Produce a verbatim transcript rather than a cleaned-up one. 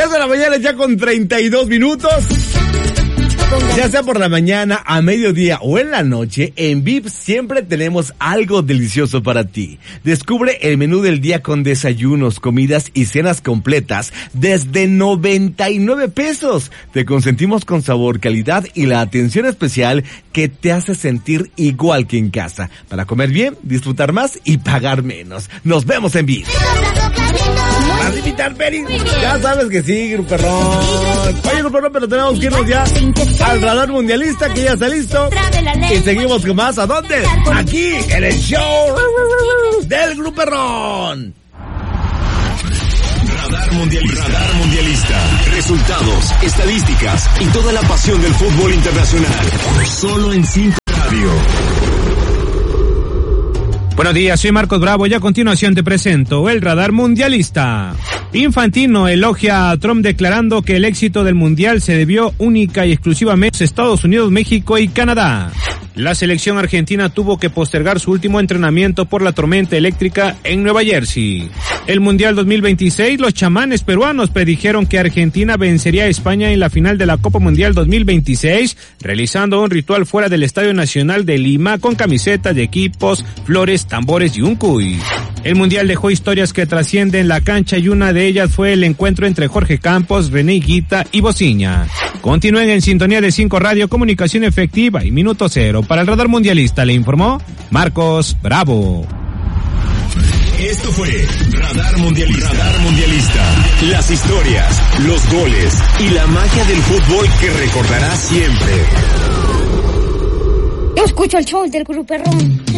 diez de la mañana ya con treinta y dos minutos. Ya sea por la mañana, a mediodía o en la noche, en V I P siempre tenemos algo delicioso para ti. Descubre el menú del día con desayunos, comidas y cenas completas desde noventa y nueve pesos. Te consentimos con sabor, calidad y la atención especial que te hace sentir igual que en casa. Para comer bien, disfrutar más y pagar menos. Nos vemos en V I P. ¿Vas a invitar, Peri? Ya sabes que sí, Gruperrón. Oye, Gruperrón, pero tenemos que irnos ya al radar mundialista, que ya está listo. Y seguimos con más. ¿A dónde? Aquí, en el show del Gruperrón. Radar mundialista. Radar mundialista. Resultados, estadísticas y toda la pasión del fútbol internacional. Solo en cinco Radio. Buenos días, soy Marcos Bravo y a continuación te presento el radar mundialista. Infantino elogia a Trump declarando que el éxito del mundial se debió única y exclusivamente a Estados Unidos, México y Canadá. La selección argentina tuvo que postergar su último entrenamiento por la tormenta eléctrica en Nueva Jersey. El Mundial dos mil veintiséis, los chamanes peruanos predijeron que Argentina vencería a España en la final de la Copa Mundial dos mil veintiséis, realizando un ritual fuera del Estadio Nacional de Lima con camisetas de equipos, flores, tambores y un cuy. El Mundial dejó historias que trascienden la cancha y una de ellas fue el encuentro entre Jorge Campos, René Higuita y Bociña. Continúen en sintonía de cinco Radio, comunicación efectiva y minuto cero. Para el radar mundialista le informó Marcos Bravo. Esto fue Radar Mundialista. Radar Mundialista. Las historias, los goles y la magia del fútbol que recordarás siempre. Yo escucho el show del Gruperrón.